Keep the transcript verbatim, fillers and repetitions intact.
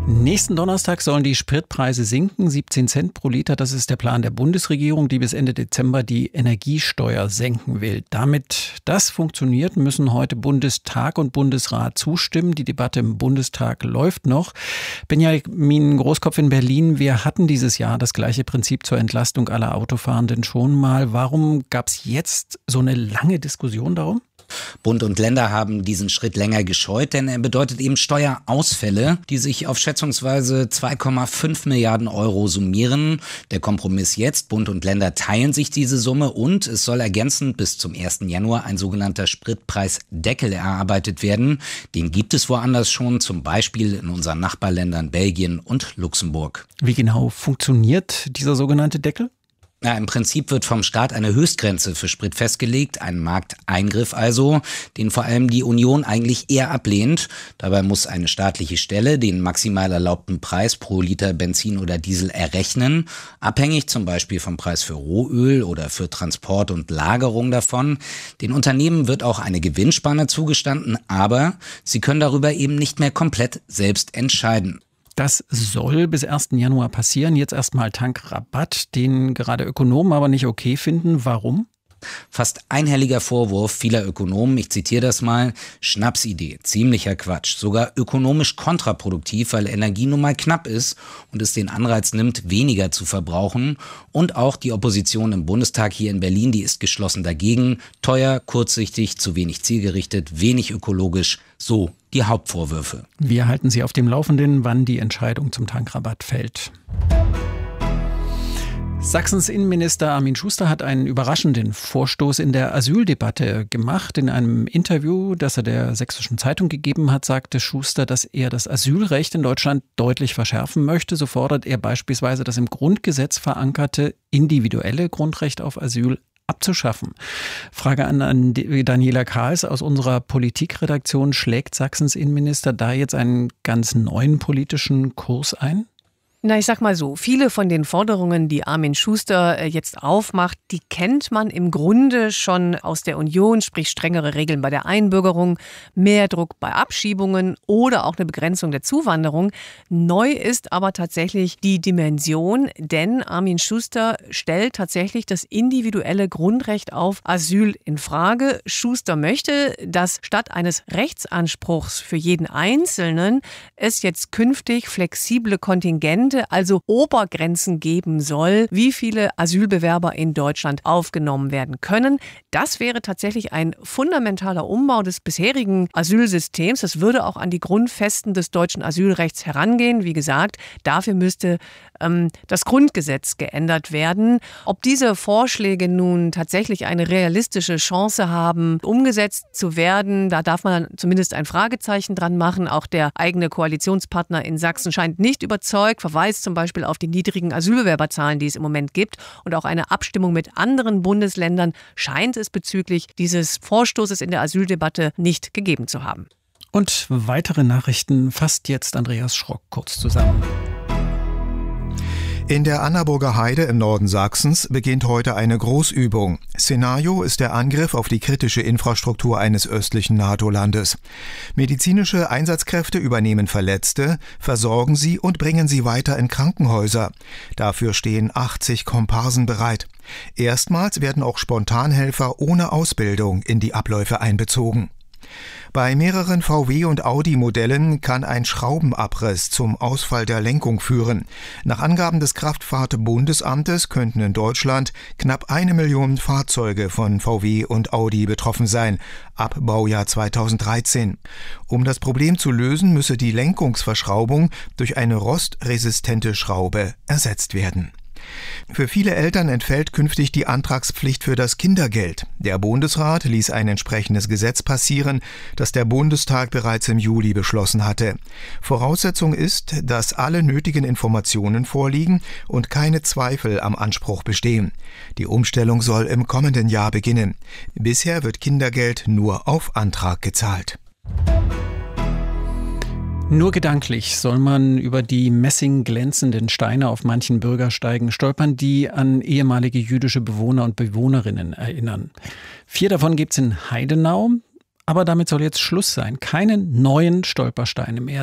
Nächsten Donnerstag sollen die Spritpreise sinken, siebzehn Cent pro Liter. Das ist der Plan der Bundesregierung, die bis Ende Dezember die Energiesteuer senken will. Damit das funktioniert, müssen heute Bundestag und Bundesrat zustimmen. Die Debatte im Bundestag läuft noch. Benjamin Großkopf in Berlin, wir hatten dieses Jahr das gleiche Prinzip zur Entlastung aller Autofahrenden schon mal. Warum gab es jetzt so eine lange Diskussion darum? Bund und Länder haben diesen Schritt länger gescheut, denn er bedeutet eben Steuerausfälle, die sich auf schätzungsweise zwei Komma fünf Milliarden Euro summieren. Der Kompromiss jetzt: Bund und Länder teilen sich diese Summe und es soll ergänzend bis zum ersten Januar ein sogenannter Spritpreisdeckel erarbeitet werden. Den gibt es woanders schon, zum Beispiel in unseren Nachbarländern Belgien und Luxemburg. Wie genau funktioniert dieser sogenannte Deckel? Ja, im Prinzip wird vom Staat eine Höchstgrenze für Sprit festgelegt, ein Markteingriff also, den vor allem die Union eigentlich eher ablehnt. Dabei muss eine staatliche Stelle den maximal erlaubten Preis pro Liter Benzin oder Diesel errechnen, abhängig zum Beispiel vom Preis für Rohöl oder für Transport und Lagerung davon. Den Unternehmen wird auch eine Gewinnspanne zugestanden, aber sie können darüber eben nicht mehr komplett selbst entscheiden. Das soll bis ersten Januar passieren. Jetzt erstmal Tankrabatt, den gerade Ökonomen aber nicht okay finden. Warum? Fast einhelliger Vorwurf vieler Ökonomen, ich zitiere das mal: Schnapsidee, ziemlicher Quatsch, sogar ökonomisch kontraproduktiv, weil Energie nun mal knapp ist und es den Anreiz nimmt, weniger zu verbrauchen. Und auch die Opposition im Bundestag hier in Berlin, die ist geschlossen dagegen. Teuer, kurzsichtig, zu wenig zielgerichtet, wenig ökologisch, so die Hauptvorwürfe. Wir halten Sie auf dem Laufenden, wann die Entscheidung zum Tankrabatt fällt. Sachsens Innenminister Armin Schuster hat einen überraschenden Vorstoß in der Asyldebatte gemacht. In einem Interview, das er der Sächsischen Zeitung gegeben hat, sagte Schuster, dass er das Asylrecht in Deutschland deutlich verschärfen möchte. So fordert er beispielsweise das im Grundgesetz verankerte individuelle Grundrecht auf Asyl abzuschaffen. Frage an, an Daniela Kahls aus unserer Politikredaktion: Schlägt Sachsens Innenminister da jetzt einen ganz neuen politischen Kurs ein? Na, ich sag mal so, viele von den Forderungen, die Armin Schuster jetzt aufmacht, die kennt man im Grunde schon aus der Union, sprich strengere Regeln bei der Einbürgerung, mehr Druck bei Abschiebungen oder auch eine Begrenzung der Zuwanderung. Neu ist aber tatsächlich die Dimension, denn Armin Schuster stellt tatsächlich das individuelle Grundrecht auf Asyl in Frage. Schuster möchte, dass statt eines Rechtsanspruchs für jeden Einzelnen es jetzt künftig flexible Kontingente, also Obergrenzen geben soll, wie viele Asylbewerber in Deutschland aufgenommen werden können. Das wäre tatsächlich ein fundamentaler Umbau des bisherigen Asylsystems. Das würde auch an die Grundfesten des deutschen Asylrechts herangehen. Wie gesagt, dafür müsste ähm, das Grundgesetz geändert werden. Ob diese Vorschläge nun tatsächlich eine realistische Chance haben, umgesetzt zu werden, da darf man zumindest ein Fragezeichen dran machen. Auch der eigene Koalitionspartner in Sachsen scheint nicht überzeugt, verweist zum Beispiel auf die niedrigen Asylbewerberzahlen, die es im Moment gibt. Und auch eine Abstimmung mit anderen Bundesländern scheint es bezüglich dieses Vorstoßes in der Asyldebatte nicht gegeben zu haben. Und weitere Nachrichten fasst jetzt Andreas Schrock kurz zusammen. In der Annaburger Heide im Norden Sachsens beginnt heute eine Großübung. Szenario ist der Angriff auf die kritische Infrastruktur eines östlichen NATO-Landes. Medizinische Einsatzkräfte übernehmen Verletzte, versorgen sie und bringen sie weiter in Krankenhäuser. Dafür stehen achtzig Komparsen bereit. Erstmals werden auch Spontanhelfer ohne Ausbildung in die Abläufe einbezogen. Bei mehreren V W- und Audi-Modellen kann ein Schraubenabriss zum Ausfall der Lenkung führen. Nach Angaben des Kraftfahrtbundesamtes könnten in Deutschland knapp eine Million Fahrzeuge von V W und Audi betroffen sein, ab Baujahr zweitausenddreizehn. Um das Problem zu lösen, müsse die Lenkungsverschraubung durch eine rostresistente Schraube ersetzt werden. Für viele Eltern entfällt künftig die Antragspflicht für das Kindergeld. Der Bundesrat ließ ein entsprechendes Gesetz passieren, das der Bundestag bereits im Juli beschlossen hatte. Voraussetzung ist, dass alle nötigen Informationen vorliegen und keine Zweifel am Anspruch bestehen. Die Umstellung soll im kommenden Jahr beginnen. Bisher wird Kindergeld nur auf Antrag gezahlt. Nur gedanklich soll man über die messingglänzenden Steine auf manchen Bürgersteigen stolpern, die an ehemalige jüdische Bewohner und Bewohnerinnen erinnern. Vier davon gibt's in Heidenau, aber damit soll jetzt Schluss sein. Keine neuen Stolpersteine mehr.